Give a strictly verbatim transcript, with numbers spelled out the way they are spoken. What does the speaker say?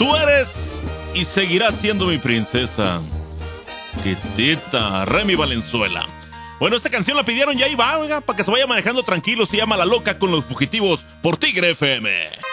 Tú eres y seguirás siendo mi princesa. Quitita, Remy Valenzuela. Bueno, esta canción la pidieron y ahí va, oiga, para que se vaya manejando tranquilo. Se llama La Loca con los Fugitivos por Tigre F M.